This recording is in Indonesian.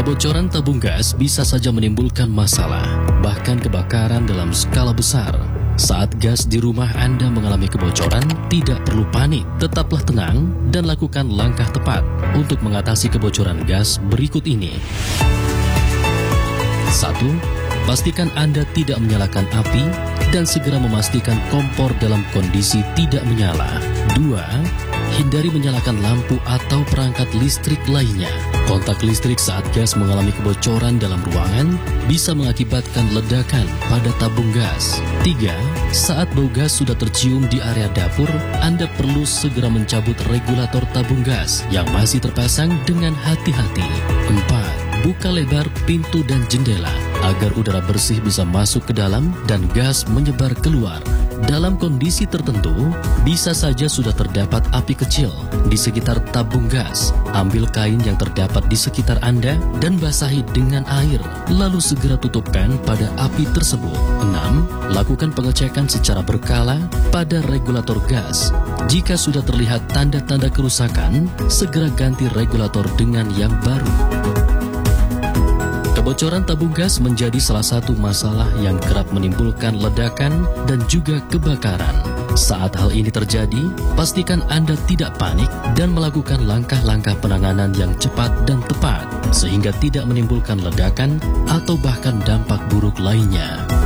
Kebocoran tabung gas bisa saja menimbulkan masalah, bahkan kebakaran dalam skala besar. Saat gas di rumah Anda mengalami kebocoran, tidak perlu panik, tetaplah tenang dan lakukan langkah tepat untuk mengatasi kebocoran gas berikut ini. 1. Pastikan Anda tidak menyalakan api dan segera memastikan kompor dalam kondisi tidak menyala. 2. Hindari menyalakan lampu atau perangkat listrik lainnya. Kontak listrik saat gas mengalami kebocoran dalam ruangan bisa mengakibatkan ledakan pada tabung gas. 3. Saat bau gas sudah tercium di area dapur, Anda perlu segera mencabut regulator tabung gas yang masih terpasang dengan hati-hati. 4. Buka lebar pintu dan jendela agar udara bersih bisa masuk ke dalam dan gas menyebar keluar. Dalam kondisi tertentu, bisa saja sudah terdapat api kecil di sekitar tabung gas. Ambil kain yang terdapat di sekitar Anda dan basahi dengan air, lalu segera tutupkan pada api tersebut. 6. Lakukan pengecekan secara berkala pada regulator gas. Jika sudah terlihat tanda-tanda kerusakan, segera ganti regulator dengan yang baru. Kebocoran tabung gas menjadi salah satu masalah yang kerap menimbulkan ledakan dan juga kebakaran. Saat hal ini terjadi, pastikan Anda tidak panik dan melakukan langkah-langkah penanganan yang cepat dan tepat, sehingga tidak menimbulkan ledakan atau bahkan dampak buruk lainnya.